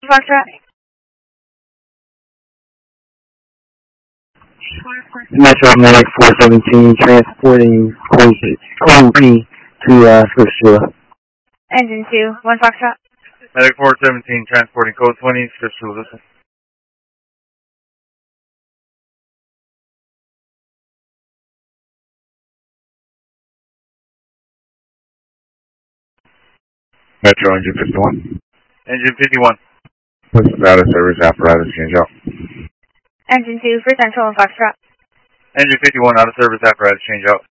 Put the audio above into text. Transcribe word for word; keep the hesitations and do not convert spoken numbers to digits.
Foxtrot. Metro Medic four seventeen, transporting code three to uh, Swift Shula. Engine two, one Foxtrot. Medic four seventeen, transporting code twenty, Swift Shula, listen. Metro Engine fifty-one. Engine fifty-one. What's the data service apparatus change out? Engine two for Central and Foxtrot. Engine fifty-one, out of service apparatus change out.